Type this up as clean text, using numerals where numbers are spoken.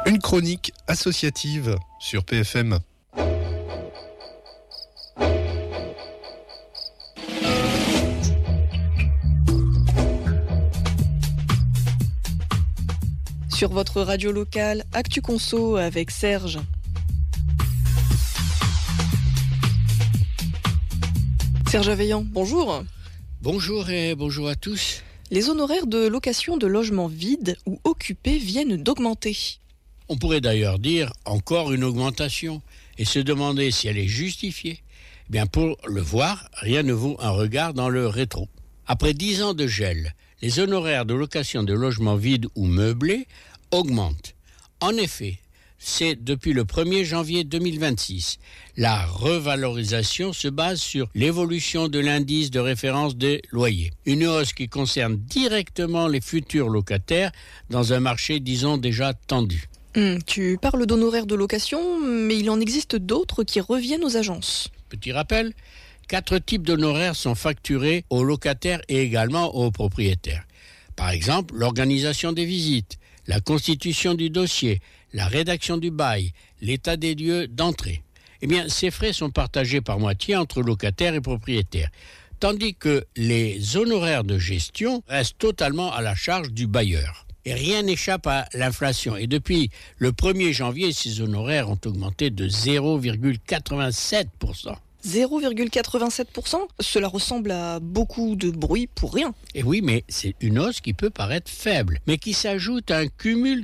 Une chronique associative sur PFM. Sur votre radio locale, Actu Conso avec Serge. Serge Aveillant, bonjour. Bonjour et bonjour à tous. Les honoraires de location de logements vides ou occupés viennent d'augmenter. On pourrait d'ailleurs dire encore une augmentation et se demander si elle est justifiée. Eh bien, pour le voir, rien ne vaut un regard dans le rétro. Après 10 ans de gel, les honoraires de location de logements vides ou meublés augmentent. En effet, c'est depuis le 1er janvier 2026. La revalorisation se base sur l'évolution de l'indice de référence des loyers. Une hausse qui concerne directement les futurs locataires dans un marché, disons, déjà tendu. Tu parles d'honoraires de location, mais il en existe d'autres qui reviennent aux agences. Petit rappel, 4 types d'honoraires sont facturés aux locataires et également aux propriétaires. Par exemple, l'organisation des visites, la constitution du dossier, la rédaction du bail, l'état des lieux d'entrée. Eh bien, ces frais sont partagés par moitié entre locataires et propriétaires, tandis que les honoraires de gestion restent totalement à la charge du bailleur. Et rien n'échappe à l'inflation. Et depuis le 1er janvier, ces honoraires ont augmenté de 0,87%. 0,87%, cela ressemble à beaucoup de bruit pour rien. Et oui, mais c'est une hausse qui peut paraître faible, mais qui s'ajoute à un cumul